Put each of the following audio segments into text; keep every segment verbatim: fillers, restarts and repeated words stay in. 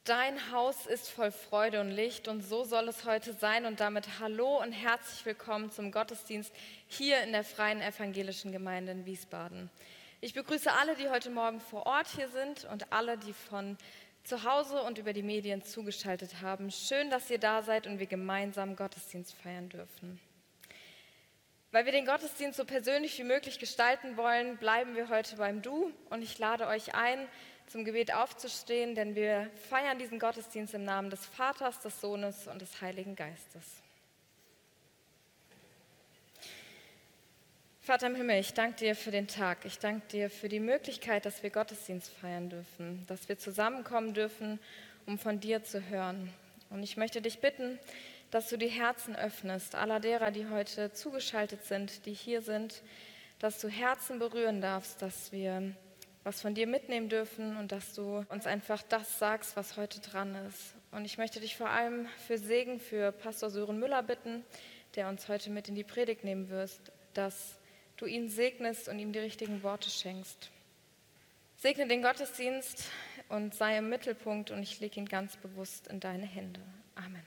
Dein Haus ist voll Freude und Licht und so soll es heute sein und damit hallo und herzlich willkommen zum Gottesdienst hier in der Freien Evangelischen Gemeinde in Wiesbaden. Ich begrüße alle, die heute Morgen vor Ort hier sind und alle, die von zu Hause und über die Medien zugeschaltet haben. Schön, dass ihr da seid und wir gemeinsam Gottesdienst feiern dürfen. Weil wir den Gottesdienst so persönlich wie möglich gestalten wollen, bleiben wir heute beim Du und ich lade euch ein, zum Gebet aufzustehen, denn wir feiern diesen Gottesdienst im Namen des Vaters, des Sohnes und des Heiligen Geistes. Vater im Himmel, ich danke dir für den Tag. Ich danke dir für die Möglichkeit, dass wir Gottesdienst feiern dürfen, dass wir zusammenkommen dürfen, um von dir zu hören. Und ich möchte dich bitten, dass du die Herzen öffnest, aller derer, die heute zugeschaltet sind, die hier sind, dass du Herzen berühren darfst, dass wir was von dir mitnehmen dürfen und dass du uns einfach das sagst, was heute dran ist. Und ich möchte dich vor allem für Segen für Pastor Sören Müller bitten, der uns heute mit in die Predigt nehmen wirst, dass du ihn segnest und ihm die richtigen Worte schenkst. Segne den Gottesdienst und sei im Mittelpunkt und ich lege ihn ganz bewusst in deine Hände. Amen.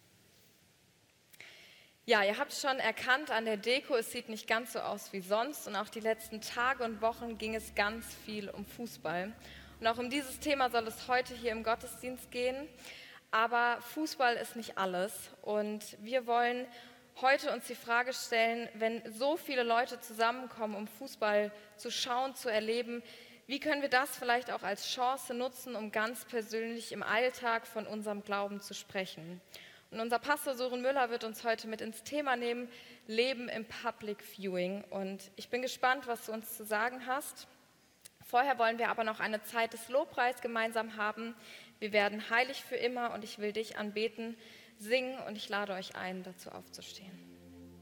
Ja, ihr habt schon erkannt an der Deko, es sieht nicht ganz so aus wie sonst und auch die letzten Tage und Wochen ging es ganz viel um Fußball. Und auch um dieses Thema soll es heute hier im Gottesdienst gehen. Aber Fußball ist nicht alles und wir wollen heute uns die Frage stellen, wenn so viele Leute zusammenkommen, um Fußball zu schauen, zu erleben, wie können wir das vielleicht auch als Chance nutzen, um ganz persönlich im Alltag von unserem Glauben zu sprechen? Und unser Pastor Sören Müller wird uns heute mit ins Thema nehmen, Leben im Public Viewing. Und ich bin gespannt, was du uns zu sagen hast. Vorher wollen wir aber noch eine Zeit des Lobpreis gemeinsam haben. Wir werden heilig für immer und ich will dich anbeten, singen und ich lade euch ein, dazu aufzustehen.